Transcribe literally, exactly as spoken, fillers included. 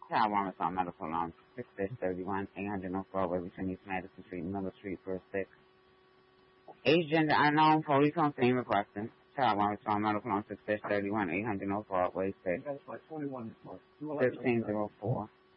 Child Warren Saw Medical Loan, six thirty-one, eight hundred North Broadway, between East Madison Street and Miller Street, first six. Age gender unknown, police on scene requesting. Child Warren Saw Medical Loan, six thirty-one, eight hundred North Broadway, six. fifteen oh four.